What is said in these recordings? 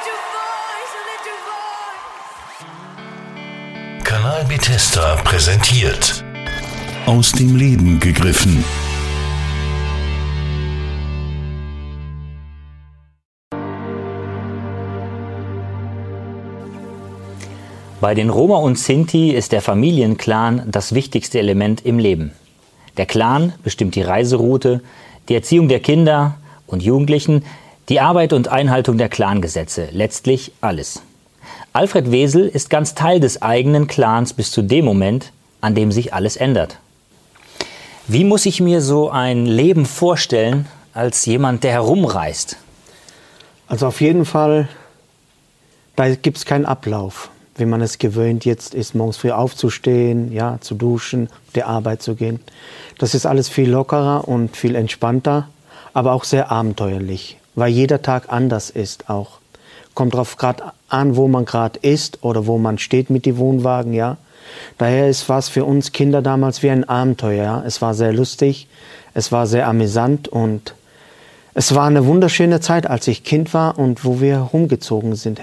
Kanal Bethesda präsentiert Aus dem Leben gegriffen. Bei den Roma und Sinti ist der Familienclan das wichtigste Element im Leben. Der Clan bestimmt die Reiseroute, die Erziehung der Kinder und Jugendlichen, die Arbeit und Einhaltung der Clangesetze, letztlich alles. Alfred Wesel ist ganz Teil des eigenen Clans bis zu dem Moment, an dem sich alles ändert. Wie muss ich mir so ein Leben vorstellen als jemand, der herumreist? Also auf jeden Fall, da gibt es keinen Ablauf. Wenn man es gewöhnt jetzt ist, morgens früh aufzustehen, ja, zu duschen, der Arbeit zu gehen. Das ist alles viel lockerer und viel entspannter, aber auch sehr abenteuerlich, weil jeder Tag anders ist auch. Kommt drauf gerade an, wo man gerade ist oder wo man steht mit den Wohnwagen, ja. Daher war es für uns Kinder damals wie ein Abenteuer, ja. Es war sehr lustig, es war sehr amüsant und es war eine wunderschöne Zeit, als ich Kind war und wo wir herumgezogen sind.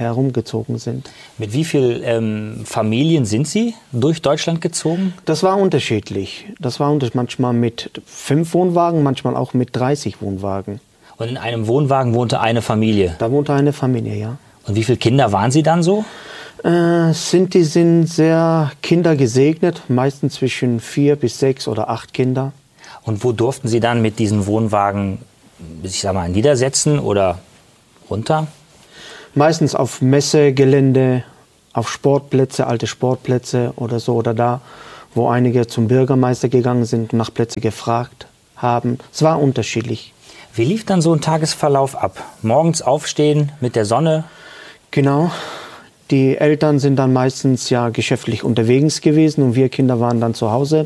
Mit wie vielen Familien sind Sie durch Deutschland gezogen? Das war unterschiedlich. Manchmal mit 5 Wohnwagen, manchmal auch mit 30 Wohnwagen. Und in einem Wohnwagen wohnte eine Familie? Da wohnte eine Familie, ja. Und wie viele Kinder waren Sie dann so? Sinti sind sehr kindergesegnet, meistens zwischen 4 bis 6 oder 8 Kinder. Und wo durften Sie dann mit diesen Wohnwagen, ich sag mal, niedersetzen oder runter? Meistens auf Messegelände, auf Sportplätze, alte Sportplätze oder so. Oder da, wo einige zum Bürgermeister gegangen sind und nach Plätzen gefragt haben. Es war unterschiedlich. Wie lief dann so ein Tagesverlauf ab? Morgens aufstehen mit der Sonne? Genau. Die Eltern sind dann meistens ja geschäftlich unterwegs gewesen und wir Kinder waren dann zu Hause.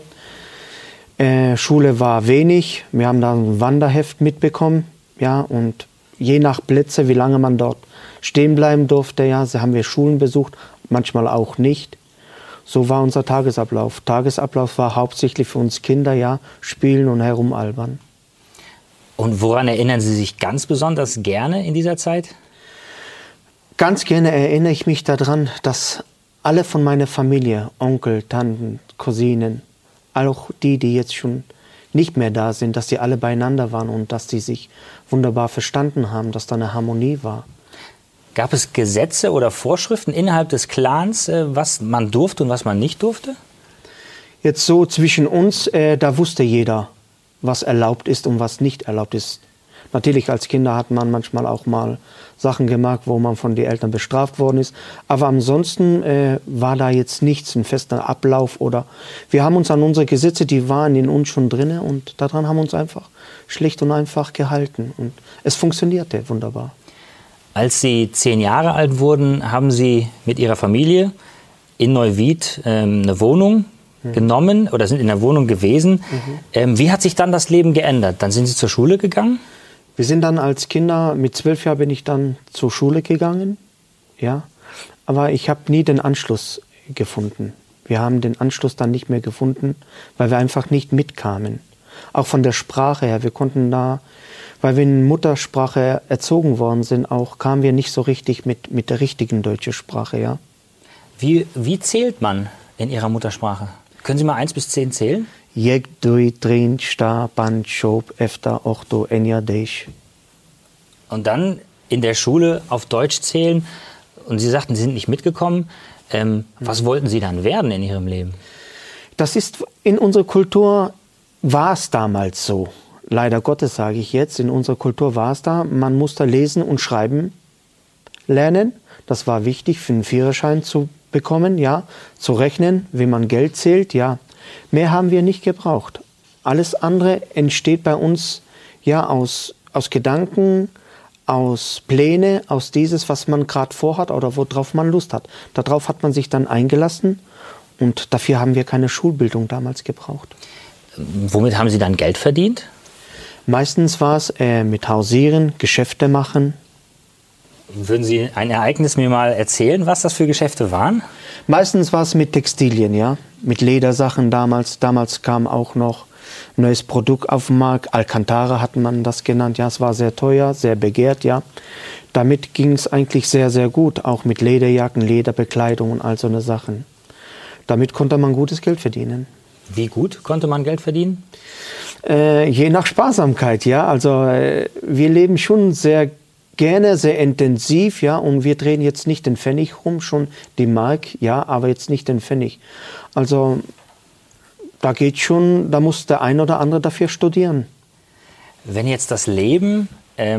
Schule war wenig, wir haben dann ein Wanderheft mitbekommen, ja, und je nach Plätze, wie lange man dort stehen bleiben durfte, ja, so haben wir Schulen besucht, manchmal auch nicht. So war unser Tagesablauf. Tagesablauf war hauptsächlich für uns Kinder, ja, spielen und herumalbern. Und woran erinnern Sie sich ganz besonders gerne in dieser Zeit? Ganz gerne erinnere ich mich daran, dass alle von meiner Familie, Onkel, Tanten, Cousinen, auch die jetzt schon nicht mehr da sind, dass die alle beieinander waren und dass die sich wunderbar verstanden haben, dass da eine Harmonie war. Gab es Gesetze oder Vorschriften innerhalb des Clans, was man durfte und was man nicht durfte? Jetzt so zwischen uns, da wusste jeder, was erlaubt ist und was nicht erlaubt ist. Natürlich als Kinder hat man manchmal auch mal Sachen gemacht, wo man von den Eltern bestraft worden ist. Aber ansonsten war da jetzt nichts, ein fester Ablauf. Oder wir haben uns an unsere Gesetze, die waren in uns schon drin und daran haben wir uns einfach schlicht und einfach gehalten. Und es funktionierte wunderbar. Als Sie 10 Jahre alt wurden, haben Sie mit Ihrer Familie in Neuwied eine Wohnung genommen oder sind in der Wohnung gewesen. Wie hat sich dann das Leben geändert? Dann sind Sie zur Schule gegangen? Wir sind dann als Kinder, mit 12 Jahren bin ich dann zur Schule gegangen, ja, aber ich habe nie den Anschluss gefunden. Wir haben den Anschluss dann nicht mehr gefunden, weil wir einfach nicht mitkamen. Auch von der Sprache her, wir konnten da, weil wir in Muttersprache erzogen worden sind, auch kamen wir nicht so richtig mit der richtigen deutschen Sprache, ja. Wie zählt man in Ihrer Muttersprache? Können Sie mal 1 bis 10 zählen? Jek, dui, drin, sta, pan, schob, efta, ochto, enja, deisch. Und dann in der Schule auf Deutsch zählen. Und Sie sagten, Sie sind nicht mitgekommen. Was wollten Sie dann werden in Ihrem Leben? Das ist, in unserer Kultur war es damals so. Leider Gottes sage ich jetzt, in unserer Kultur war es da. Man musste lesen und schreiben lernen. Das war wichtig, für einen Führerschein zu bekommen, ja. Zu rechnen, wie man Geld zählt, ja. Mehr haben wir nicht gebraucht. Alles andere entsteht bei uns ja aus Gedanken, aus Pläne, aus dieses, was man gerade vorhat oder worauf man Lust hat. Darauf hat man sich dann eingelassen und dafür haben wir keine Schulbildung damals gebraucht. Womit haben Sie dann Geld verdient? Meistens war es mit Hausieren, Geschäfte machen. Würden Sie ein Ereignis mir mal erzählen, was das für Geschäfte waren? Meistens war es mit Textilien, ja, mit Ledersachen damals. Damals kam auch noch ein neues Produkt auf den Markt. Alcantara hat man das genannt, ja, es war sehr teuer, sehr begehrt, ja. damit ging es eigentlich sehr, sehr gut. Auch mit Lederjacken, Lederbekleidung und all so eine Sachen. Damit konnte man gutes Geld verdienen. Wie gut konnte man Geld verdienen? Je nach Sparsamkeit, ja. Also wir leben schon sehr gerne, sehr intensiv, ja. Und wir drehen jetzt nicht den Pfennig rum, schon die Mark, ja, aber jetzt nicht den Pfennig. Also da geht schon, da muss der ein oder andere dafür studieren. Wenn jetzt das Leben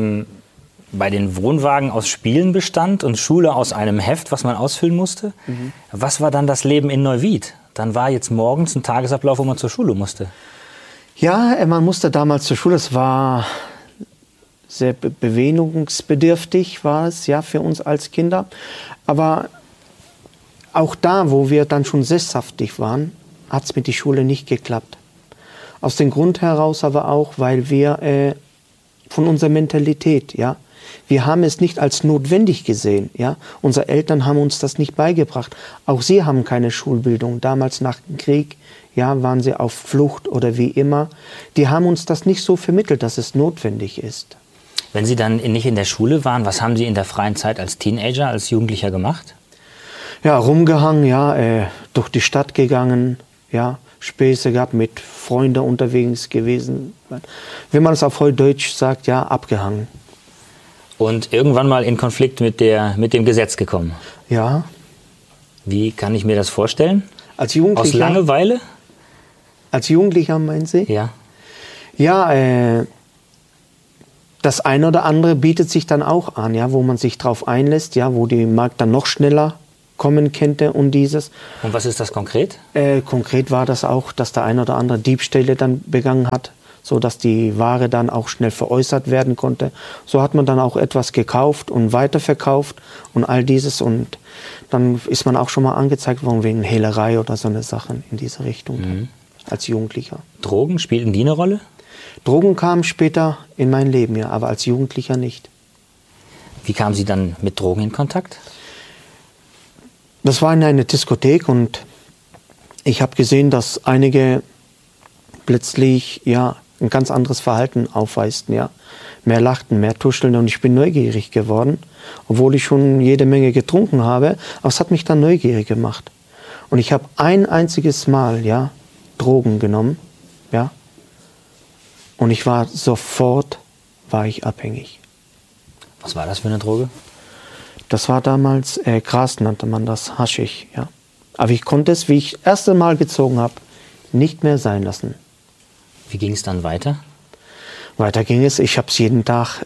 bei den Wohnwagen aus Spielen bestand und Schule aus einem Heft, was man ausfüllen musste, was war dann das Leben in Neuwied? Dann war jetzt morgens ein Tagesablauf, wo man zur Schule musste. Ja, man musste damals zur Schule. Es war sehr bewegungsbedürftig, war es ja für uns als Kinder. Aber auch da, wo wir dann schon sesshaftig waren, hat es mit der Schule nicht geklappt. Aus dem Grund heraus aber auch, weil wir von unserer Mentalität, ja, wir haben es nicht als notwendig gesehen, ja. Unsere Eltern haben uns das nicht beigebracht. Auch sie haben keine Schulbildung. Damals nach dem Krieg, ja, waren sie auf Flucht oder wie immer. Die haben uns das nicht so vermittelt, dass es notwendig ist. Wenn Sie dann nicht in der Schule waren, was haben Sie in der freien Zeit als Teenager, als Jugendlicher gemacht? Ja, rumgehangen, ja, durch die Stadt gegangen, ja, Späße gehabt, mit Freunden unterwegs gewesen. Wenn man es auf Deutsch sagt, ja, abgehangen. Und irgendwann mal in Konflikt mit dem Gesetz gekommen? Ja. Wie kann ich mir das vorstellen? Als Jugendlicher? Aus Langeweile? Als Jugendlicher, meinen Sie? Ja. Ja, das eine oder andere bietet sich dann auch an, ja, wo man sich drauf einlässt, ja, wo die Markt dann noch schneller kommen könnte und dieses. Und was ist das konkret? Konkret war das auch, dass der eine oder andere Diebstähle dann begangen hat, so dass die Ware dann auch schnell veräußert werden konnte. So hat man dann auch etwas gekauft und weiterverkauft und all dieses. Und dann ist man auch schon mal angezeigt worden wegen Hehlerei oder so eine Sachen in diese Richtung als Jugendlicher. Drogen, spielten die eine Rolle? Drogen kamen später in mein Leben, ja, aber als Jugendlicher nicht. Wie kamen Sie dann mit Drogen in Kontakt? Das war in einer Diskothek und ich habe gesehen, dass einige plötzlich ja ein ganz anderes Verhalten aufweisten, ja, mehr lachten, mehr tuscheln und ich bin neugierig geworden, obwohl ich schon jede Menge getrunken habe, aber es hat mich dann neugierig gemacht und ich habe ein einziges Mal, ja, Drogen genommen, ja, und ich war sofort abhängig. Was war das für eine Droge? Das war damals Gras, nannte man das, Haschisch, ja. Aber ich konnte es, wie ich das erste Mal gezogen habe, nicht mehr sein lassen. Wie ging es dann weiter? Weiter ging es, ich habe es jeden Tag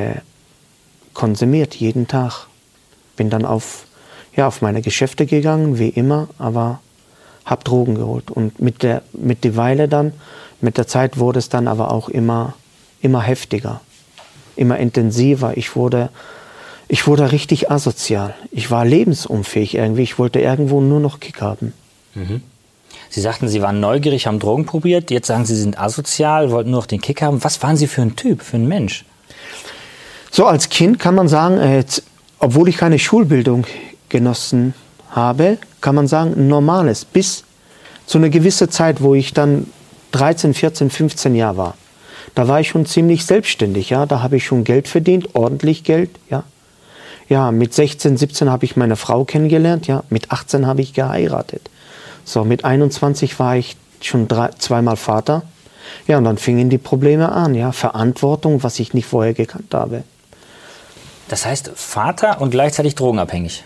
konsumiert, jeden Tag. Bin dann auf meine Geschäfte gegangen, wie immer, aber habe Drogen geholt. Und mit der Weile dann, mit der Zeit wurde es dann aber auch immer heftiger, immer intensiver. Ich wurde richtig asozial. Ich war lebensunfähig irgendwie. Ich wollte irgendwo nur noch Kick haben. Mhm. Sie sagten, Sie waren neugierig, haben Drogen probiert. Jetzt sagen Sie, Sie sind asozial, wollten nur noch den Kick haben. Was waren Sie für ein Typ, für ein Mensch? So als Kind kann man sagen, obwohl ich keine Schulbildung genossen habe, kann man sagen, ein normales. Bis zu einer gewissen Zeit, wo ich dann 13, 14, 15 Jahre war. Da war ich schon ziemlich selbstständig. Ja? Da habe ich schon Geld verdient, ordentlich Geld. Ja? Ja, mit 16, 17 habe ich meine Frau kennengelernt. Ja? Mit 18 habe ich geheiratet. So, mit 21 war ich schon zweimal Vater. Ja, und dann fingen die Probleme an. Ja? Verantwortung, was ich nicht vorher gekannt habe. Das heißt, Vater und gleichzeitig drogenabhängig?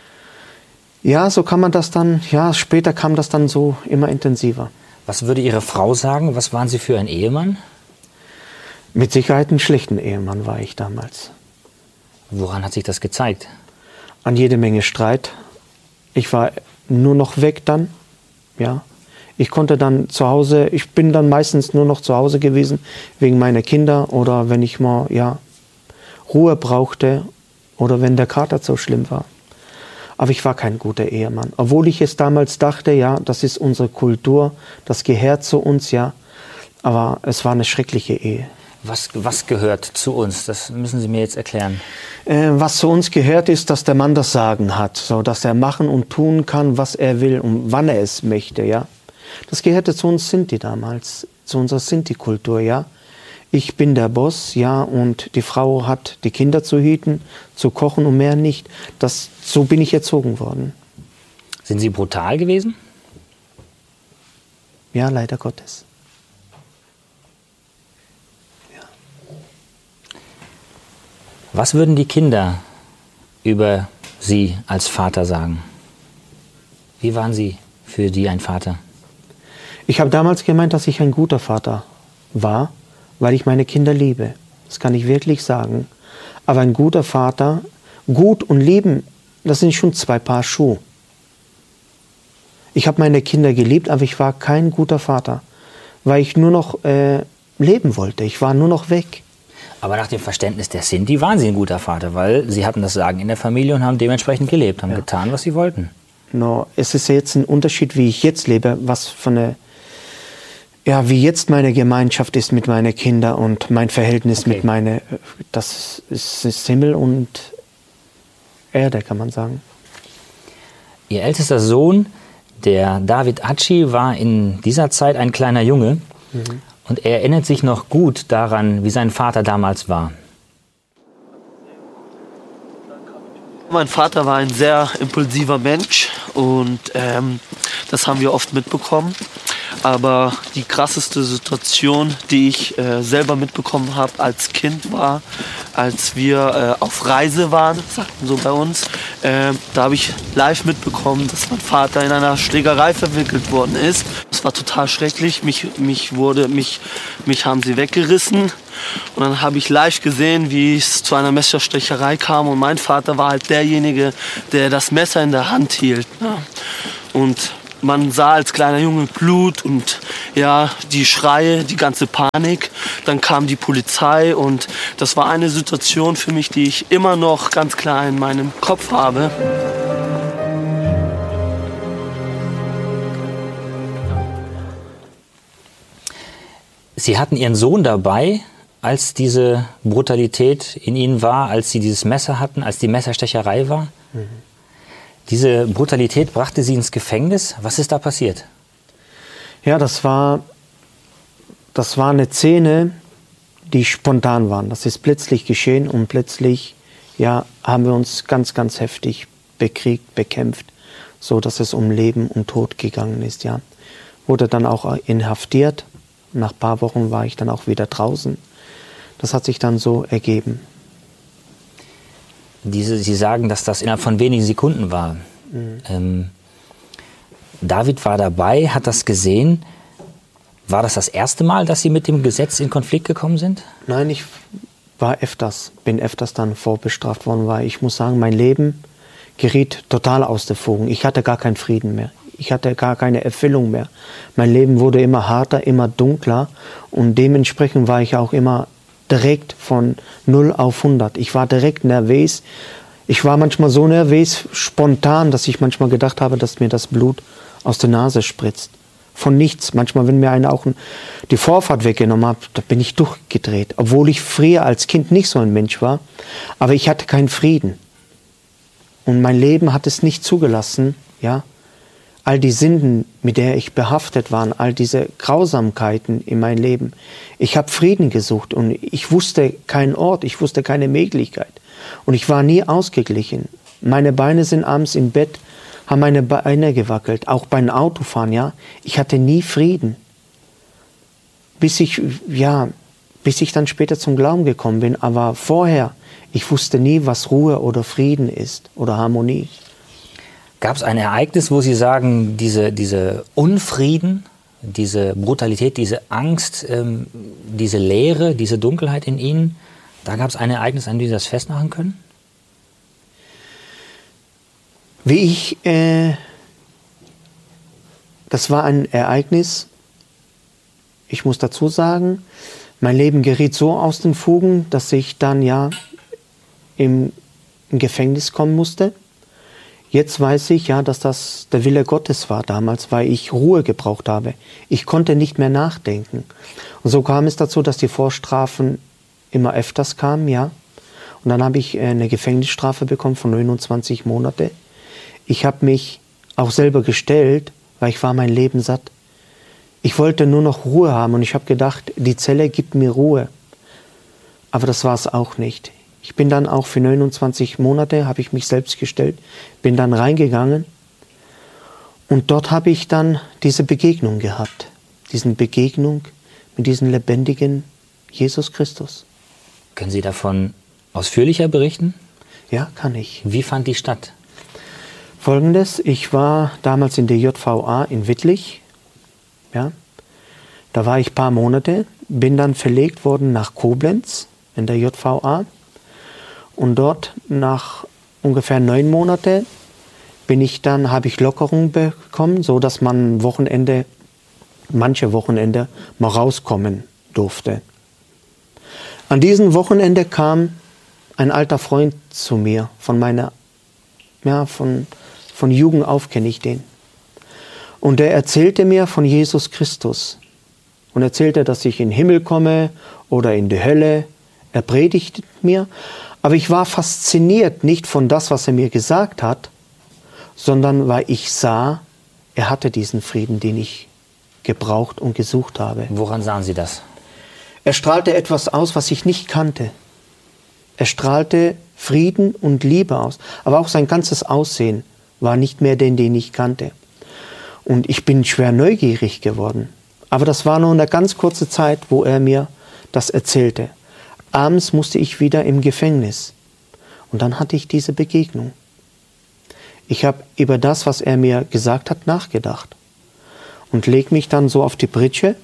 Ja, so kann man das dann, ja, später kam das dann so immer intensiver. Was würde Ihre Frau sagen? Was waren Sie für ein Ehemann? Mit Sicherheit einen schlechten Ehemann war ich damals. Woran hat sich das gezeigt? An jede Menge Streit. Ich war nur noch weg dann, ja. Ich konnte dann zu Hause, ich bin dann meistens nur noch zu Hause gewesen, wegen meiner Kinder oder wenn ich mal, ja, Ruhe brauchte oder wenn der Kater so schlimm war. Aber ich war kein guter Ehemann. Obwohl ich es damals dachte, ja, das ist unsere Kultur, das gehört zu uns, ja. Aber es war eine schreckliche Ehe. Was gehört zu uns? Das müssen Sie mir jetzt erklären. Was zu uns gehört, ist, dass der Mann das Sagen hat, so dass er machen und tun kann, was er will und wann er es möchte, ja. Das gehörte zu uns Sinti damals, zu unserer Sinti-Kultur, ja. ich bin der Boss, ja, und die Frau hat die Kinder zu hüten, zu kochen und mehr nicht. So bin ich erzogen worden. Sind Sie brutal gewesen? Ja, leider Gottes. Ja. Was würden die Kinder über Sie als Vater sagen? Wie waren Sie für die ein Vater? Ich habe damals gemeint, dass ich ein guter Vater war, weil ich meine Kinder liebe. Das kann ich wirklich sagen. Aber ein guter Vater, gut und lieben, das sind schon zwei Paar Schuhe. Ich habe meine Kinder geliebt, aber ich war kein guter Vater, weil ich nur noch leben wollte. Ich war nur noch weg. Aber nach dem Verständnis der Sinti waren Sie ein guter Vater, weil Sie hatten das Sagen in der Familie und haben dementsprechend gelebt, haben getan, was Sie wollten. No, es ist jetzt ein Unterschied, wie ich jetzt lebe, wie jetzt meine Gemeinschaft ist mit meinen Kindern und mein Verhältnis mit meinen, das ist Himmel und Erde, kann man sagen. Ihr ältester Sohn, der David Hatschi, war in dieser Zeit ein kleiner Junge und er erinnert sich noch gut daran, wie sein Vater damals war. Mein Vater war ein sehr impulsiver Mensch und das haben wir oft mitbekommen. Aber die krasseste Situation, die ich selber mitbekommen habe als Kind, war, als wir auf Reise waren, sagten so bei uns. Da habe ich live mitbekommen, dass mein Vater in einer Schlägerei verwickelt worden ist. Das war total schrecklich. Mich haben sie weggerissen. Und dann habe ich live gesehen, wie es zu einer Messerstecherei kam. Und mein Vater war halt derjenige, der das Messer in der Hand hielt. Ja. Und man sah als kleiner Junge Blut und ja, die Schreie, die ganze Panik. Dann kam die Polizei und das war eine Situation für mich, die ich immer noch ganz klar in meinem Kopf habe. Sie hatten Ihren Sohn dabei, als diese Brutalität in Ihnen war, als Sie dieses Messer hatten, als die Messerstecherei war? Diese Brutalität brachte Sie ins Gefängnis. Was ist da passiert? Ja, das war eine Szene, die spontan war. Das ist plötzlich geschehen und plötzlich haben wir uns ganz, ganz heftig bekriegt, bekämpft, so dass es um Leben und Tod gegangen ist. Ja. Wurde dann auch inhaftiert. Nach ein paar Wochen war ich dann auch wieder draußen. Das hat sich dann so ergeben. Sie sagen, dass das innerhalb von wenigen Sekunden war. David war dabei, hat das gesehen. War das erste Mal, dass Sie mit dem Gesetz in Konflikt gekommen sind? Nein, ich bin öfters dann vorbestraft worden, weil ich muss sagen, mein Leben geriet total aus der Fugen. Ich hatte gar keinen Frieden mehr. Ich hatte gar keine Erfüllung mehr. Mein Leben wurde immer harter, immer dunkler und dementsprechend war ich auch immer direkt von 0 auf 100. Ich war direkt nervös. Ich war manchmal so nervös, spontan, dass ich manchmal gedacht habe, dass mir das Blut aus der Nase spritzt. Von nichts. Manchmal, wenn mir einer auch die Vorfahrt weggenommen hat, da bin ich durchgedreht. Obwohl ich früher als Kind nicht so ein Mensch war. Aber ich hatte keinen Frieden. Und mein Leben hat es nicht zugelassen, ja. All die Sünden, mit der ich behaftet war, all diese Grausamkeiten in meinem Leben. Ich habe Frieden gesucht und ich wusste keinen Ort, ich wusste keine Möglichkeit. Und ich war nie ausgeglichen. Meine Beine sind abends im Bett, haben meine Beine gewackelt, auch beim Autofahren, ja. Ich hatte nie Frieden. Bis ich dann später zum Glauben gekommen bin. Aber vorher, ich wusste nie, was Ruhe oder Frieden ist oder Harmonie. Gab es ein Ereignis, wo Sie sagen, diese Unfrieden, diese Brutalität, diese Angst, diese Leere, diese Dunkelheit in Ihnen, da gab es ein Ereignis, an dem Sie das festmachen können? Das war ein Ereignis, ich muss dazu sagen, mein Leben geriet so aus den Fugen, dass ich dann im Gefängnis kommen musste. Jetzt weiß ich dass das der Wille Gottes war damals, weil ich Ruhe gebraucht habe. Ich konnte nicht mehr nachdenken. Und so kam es dazu, dass die Vorstrafen immer öfters kamen, ja. Und dann habe ich eine Gefängnisstrafe bekommen von 29 Monate. Ich habe mich auch selber gestellt, weil ich war mein Leben satt. Ich wollte nur noch Ruhe haben und ich habe gedacht, die Zelle gibt mir Ruhe. Aber das war es auch nicht. Ich bin dann auch für 29 Monate, habe ich mich selbst gestellt, bin dann reingegangen und dort habe ich dann diese Begegnung gehabt. Diese Begegnung mit diesem lebendigen Jesus Christus. Können Sie davon ausführlicher berichten? Ja, kann ich. Wie fand die statt? Folgendes, ich war damals in der JVA in Wittlich. Ja, da war ich ein paar Monate, bin dann verlegt worden nach Koblenz in der JVA. Und dort nach ungefähr 9 Monaten habe ich Lockerung bekommen, so dass man manche Wochenende mal rauskommen durfte. An diesem Wochenende kam ein alter Freund zu mir, von Jugend auf kenne ich den. Und der erzählte mir von Jesus Christus und erzählte, dass ich in den Himmel komme oder in die Hölle. Er predigte mir, aber ich war fasziniert nicht von das, was er mir gesagt hat, sondern weil ich sah, er hatte diesen Frieden, den ich gebraucht und gesucht habe. Woran sahen Sie das? Er strahlte etwas aus, was ich nicht kannte. Er strahlte Frieden und Liebe aus, aber auch sein ganzes Aussehen war nicht mehr den ich kannte. Und ich bin schwer neugierig geworden. Aber das war nur eine ganz kurze Zeit, wo er mir das erzählte. Abends musste ich wieder im Gefängnis. Und dann hatte ich diese Begegnung. Ich habe über das, was er mir gesagt hat, nachgedacht. Und leg mich dann so auf die Pritsche.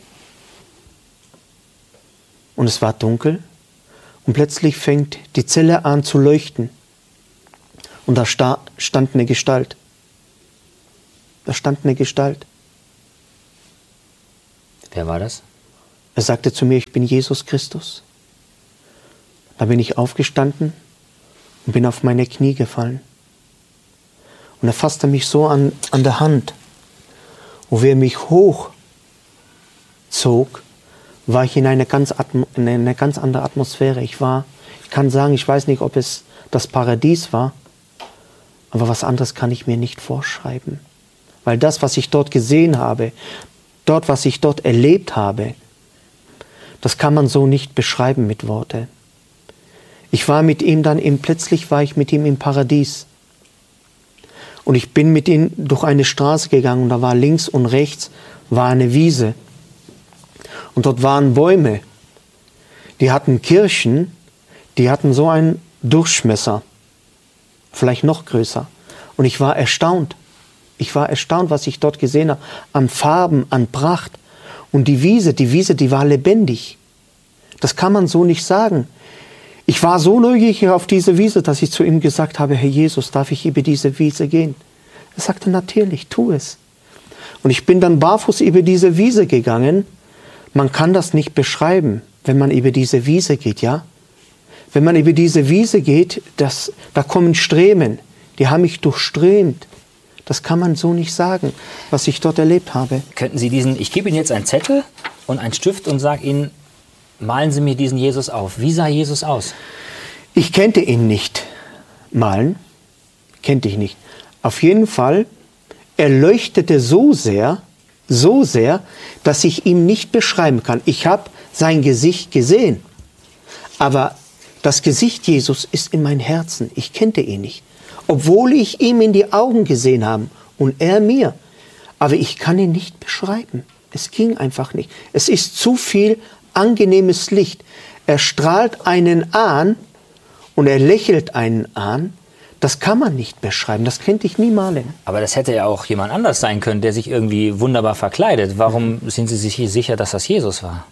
Und es war dunkel. Und plötzlich fängt die Zelle an zu leuchten. Und da stand eine Gestalt. Da stand eine Gestalt. Wer war das? Er sagte zu mir, ich bin Jesus Christus. Da bin ich aufgestanden und bin auf meine Knie gefallen. Und er fasste mich so an der Hand. Und wie er mich hochzog, war ich in eine ganz andere Atmosphäre. Ich kann sagen, ich weiß nicht, ob es das Paradies war, aber was anderes kann ich mir nicht vorschreiben. Weil das, was ich dort gesehen habe, was ich dort erlebt habe, das kann man so nicht beschreiben mit Worten. Ich war mit ihm plötzlich war ich mit ihm im Paradies. Und ich bin mit ihm durch eine Straße gegangen und da war links und rechts war eine Wiese. Und dort waren Bäume. Die hatten Kirchen, die hatten so einen Durchmesser. Vielleicht noch größer. Und ich war erstaunt. Ich war erstaunt, was ich dort gesehen habe. An Farben, an Pracht. Und die Wiese, die war lebendig. Das kann man so nicht sagen. Ich war so neugierig auf diese Wiese, dass ich zu ihm gesagt habe, Herr Jesus, darf ich über diese Wiese gehen? Er sagte, natürlich, tu es. Und ich bin dann barfuß über diese Wiese gegangen. Man kann das nicht beschreiben, wenn man über diese Wiese geht, ja? Wenn man über diese Wiese geht, da kommen Strömen, die haben mich durchströmt. Das kann man so nicht sagen, was ich dort erlebt habe. Könnten Sie ich gebe Ihnen jetzt einen Zettel und einen Stift und sage Ihnen, malen Sie mir diesen Jesus auf. Wie sah Jesus aus? Ich kannte ihn nicht. Malen kannte ich nicht. Auf jeden Fall, er leuchtete so sehr, dass ich ihn nicht beschreiben kann. Ich habe sein Gesicht gesehen, aber das Gesicht Jesus ist in meinem Herzen. Ich kannte ihn nicht, obwohl ich ihm in die Augen gesehen habe und er mir. Aber ich kann ihn nicht beschreiben. Es ging einfach nicht. Es ist zu viel angenehmes Licht. Er strahlt einen an und er lächelt einen an. Das kann man nicht beschreiben, das könnte ich nie malen. Aber das hätte ja auch jemand anders sein können, der sich irgendwie wunderbar verkleidet. Warum sind Sie sich sicher, dass das Jesus war?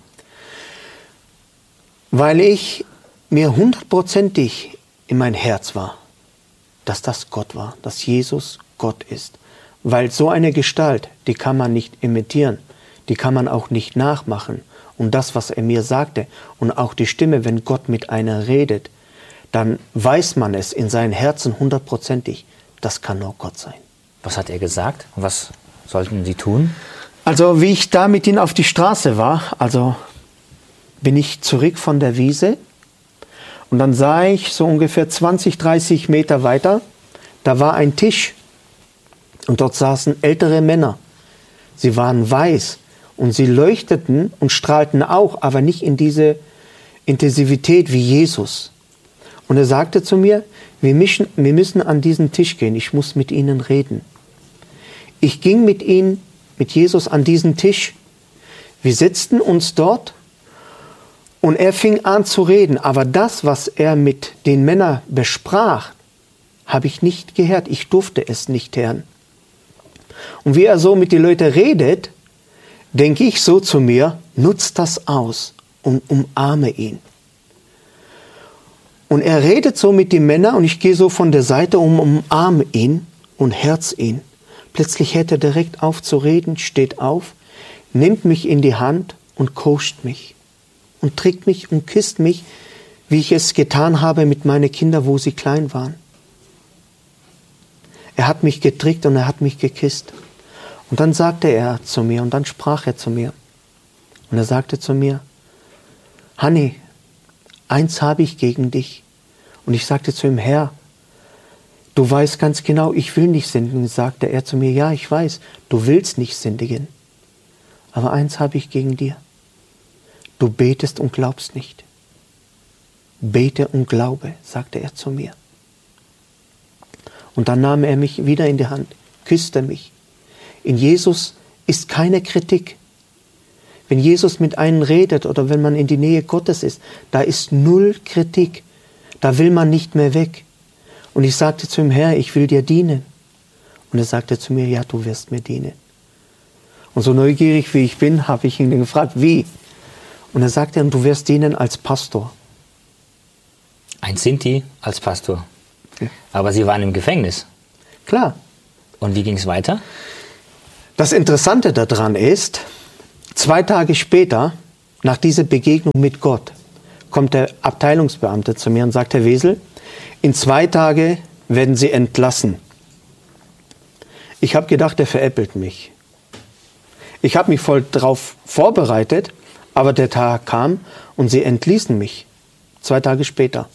Weil ich mir 100%ig in mein Herz war, dass das Gott war, dass Jesus Gott ist. Weil so eine Gestalt, die kann man nicht imitieren, die kann man auch nicht nachmachen. Und das, was er mir sagte und auch die Stimme, wenn Gott mit einer redet, dann weiß man es in seinem Herzen 100%ig, das kann nur Gott sein. Was hat er gesagt? Was sollten Sie tun? Also wie ich da mit ihm auf die Straße war, also bin ich zurück von der Wiese und dann sah ich so ungefähr 20, 30 Meter weiter, da war ein Tisch und dort saßen ältere Männer. Sie waren weiß und sie leuchteten und strahlten auch, aber nicht in diese Intensivität wie Jesus. Und er sagte zu mir, wir müssen an diesen Tisch gehen, ich muss mit ihnen reden. Ich ging mit Jesus an diesen Tisch. Wir setzten uns dort und er fing an zu reden. Aber das, was er mit den Männern besprach, habe ich nicht gehört. Ich durfte es nicht hören. Und wie er so mit den Leuten redet, denke ich so zu mir, nutzt das aus und umarme ihn. Und er redet so mit den Männern und ich gehe so von der Seite und umarme ihn und herz ihn. Plötzlich hört er direkt auf zu reden, steht auf, nimmt mich in die Hand und koscht mich und trägt mich und küsst mich, wie ich es getan habe mit meinen Kindern, wo sie klein waren. Er hat mich getrickt und er hat mich geküsst. Und dann sagte er zu mir und dann sprach er zu mir. Und er sagte zu mir, Hanni, eins habe ich gegen dich. Und ich sagte zu ihm, Herr, du weißt ganz genau, ich will nicht sündigen. Sagte er zu mir, ja, ich weiß, du willst nicht sündigen. Aber eins habe ich gegen dir. Du betest und glaubst nicht. Bete und glaube, sagte er zu mir. Und dann nahm er mich wieder in die Hand, küsste mich. In Jesus ist keine Kritik. Wenn Jesus mit einem redet oder wenn man in die Nähe Gottes ist, da ist null Kritik. Da will man nicht mehr weg. Und ich sagte zu ihm, Herr, ich will dir dienen. Und er sagte zu mir, ja, du wirst mir dienen. Und so neugierig wie ich bin, habe ich ihn gefragt, wie? Und er sagte, du wirst dienen als Pastor. Ein Sinti als Pastor. Ja. Aber Sie waren im Gefängnis. Klar. Und wie ging es weiter? Das Interessante daran ist, 2 Tage später, nach dieser Begegnung mit Gott, kommt der Abteilungsbeamte zu mir und sagt, Herr Wesel, in 2 Tagen werden Sie entlassen. Ich habe gedacht, er veräppelt mich. Ich habe mich voll darauf vorbereitet, aber der Tag kam und sie entließen mich. 2 Tage später.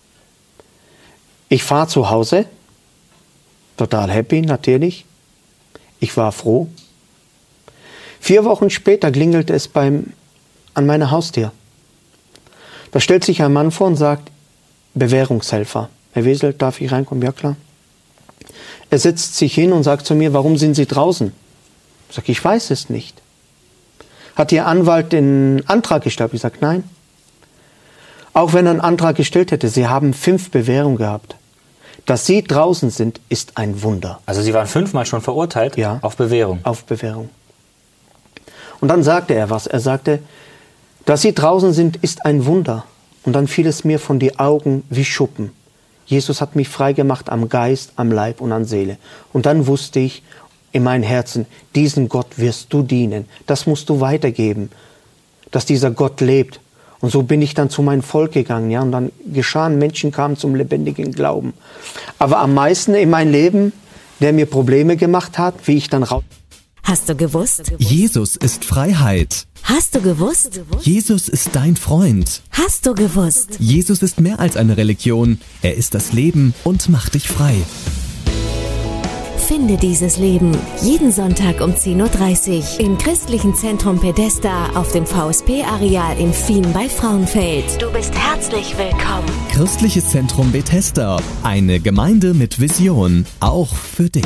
Ich fahre zu Hause, total happy natürlich. Ich war froh. 4 Wochen später klingelte es an meiner Haustür. Da stellt sich ein Mann vor und sagt, Bewährungshelfer. Herr Wesel, darf ich reinkommen? Ja, klar. Er setzt sich hin und sagt zu mir, warum sind Sie draußen? Ich sage, ich weiß es nicht. Hat Ihr Anwalt den Antrag gestellt? Ich sage, nein. Auch wenn er einen Antrag gestellt hätte, Sie haben 5 Bewährungen gehabt. Dass Sie draußen sind, ist ein Wunder. Also Sie waren 5-mal schon verurteilt? Ja. Auf Bewährung? Auf Bewährung. Und dann sagte er was. Er sagte, dass Sie draußen sind, ist ein Wunder. Und dann fiel es mir von den Augen wie Schuppen. Jesus hat mich freigemacht am Geist, am Leib und an Seele. Und dann wusste ich in meinem Herzen, diesen Gott wirst du dienen. Das musst du weitergeben, dass dieser Gott lebt. Und so bin ich dann zu meinem Volk gegangen. Ja? Und dann geschahen, Menschen kamen zum lebendigen Glauben. Aber am meisten in meinem Leben, der mir Probleme gemacht hat, wie ich dann raus... Hast du gewusst? Jesus ist Freiheit. Hast du gewusst? Jesus ist dein Freund. Hast du gewusst? Jesus ist mehr als eine Religion. Er ist das Leben und macht dich frei. Finde dieses Leben jeden Sonntag um 10.30 Uhr im Christlichen Zentrum Pedesta auf dem VSP-Areal in Fien bei Frauenfeld. Du bist herzlich willkommen. Christliches Zentrum Bethesda. Eine Gemeinde mit Vision. Auch für dich.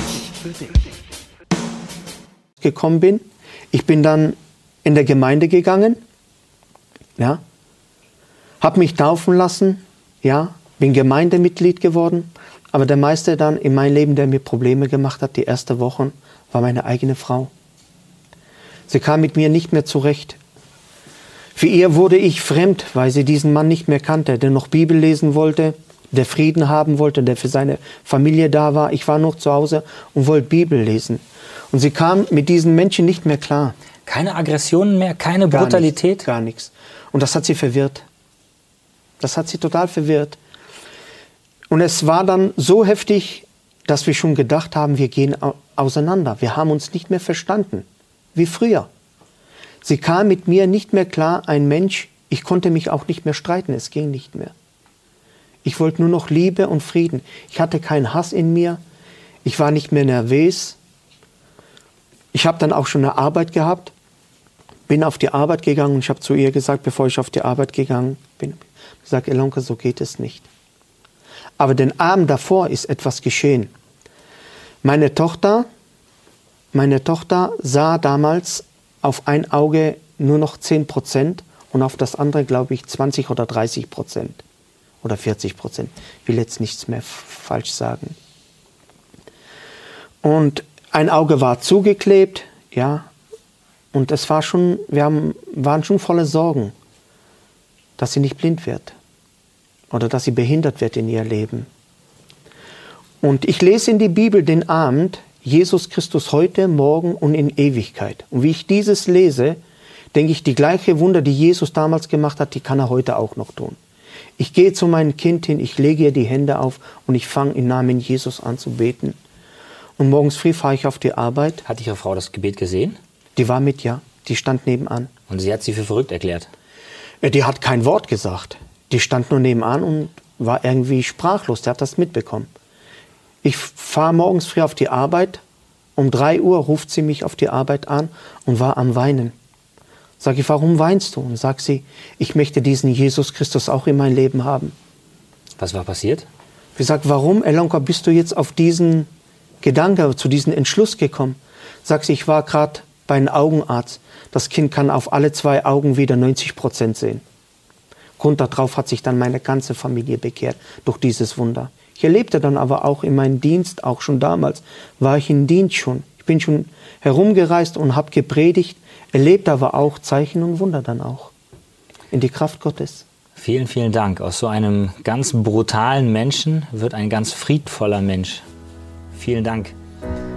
Gekommen bin. Ich bin dann in der Gemeinde gegangen, ja, habe mich taufen lassen, ja, bin Gemeindemitglied geworden, aber der meiste dann in meinem Leben, der mir Probleme gemacht hat, die ersten Wochen, war meine eigene Frau. Sie kam mit mir nicht mehr zurecht. Für ihr wurde ich fremd, weil sie diesen Mann nicht mehr kannte, der noch Bibel lesen wollte, der Frieden haben wollte, der für seine Familie da war. Ich war noch zu Hause und wollte Bibel lesen. Und sie kam mit diesen Menschen nicht mehr klar. Keine Aggressionen mehr, keine Brutalität? Gar nichts. Und das hat sie verwirrt. Das hat sie total verwirrt. Und es war dann so heftig, dass wir schon gedacht haben, wir gehen auseinander. Wir haben uns nicht mehr verstanden, wie früher. Sie kam mit mir nicht mehr klar, ein Mensch. Ich konnte mich auch nicht mehr streiten, es ging nicht mehr. Ich wollte nur noch Liebe und Frieden. Ich hatte keinen Hass in mir. Ich war nicht mehr nervös. Ich habe dann auch schon eine Arbeit gehabt. bin auf die Arbeit gegangen und ich habe zu ihr gesagt, bevor ich auf die Arbeit gegangen bin, gesagt, Elonka, so geht es nicht. Aber den Abend davor ist etwas geschehen. Meine Tochter sah damals auf ein Auge nur noch 10% und auf das andere, glaube ich, 20 oder 30% oder 40%. Ich will jetzt nichts mehr falsch sagen. Und ein Auge war zugeklebt, ja, und es war schon, waren schon voller Sorgen, dass sie nicht blind wird oder dass sie behindert wird in ihr Leben. Und ich lese in die Bibel den Abend, Jesus Christus heute, morgen und in Ewigkeit. Und wie ich dieses lese, denke ich, die gleiche Wunder, die Jesus damals gemacht hat, die kann er heute auch noch tun. Ich gehe zu meinem Kind hin, ich lege ihr die Hände auf und ich fange im Namen Jesus an zu beten. Und morgens früh fahre ich auf die Arbeit. Hat Ihre Frau das Gebet gesehen? Die war mit, ja. Die stand nebenan. Und sie hat Sie für verrückt erklärt? Die hat kein Wort gesagt. Die stand nur nebenan und war irgendwie sprachlos. Die hat das mitbekommen. Ich fahre morgens früh auf die Arbeit. Um 3 Uhr ruft sie mich auf die Arbeit an und war am Weinen. Sag ich, warum weinst du? Und sagt sie, ich möchte diesen Jesus Christus auch in mein Leben haben. Was war passiert? Ich sage, warum, Elonka, bist du jetzt auf diesen Gedanke, zu diesem Entschluss gekommen? Sagt sie, ich war gerade bei einem Augenarzt. Das Kind kann auf alle 2 Augen wieder 90% sehen. Grund darauf hat sich dann meine ganze Familie bekehrt durch dieses Wunder. Ich erlebte dann aber auch in meinem Dienst, auch schon damals, war ich im Dienst schon. Ich bin schon herumgereist und habe gepredigt, erlebte aber auch Zeichen und Wunder dann auch. In die Kraft Gottes. Vielen, vielen Dank. Aus so einem ganz brutalen Menschen wird ein ganz friedvoller Mensch. Vielen Dank.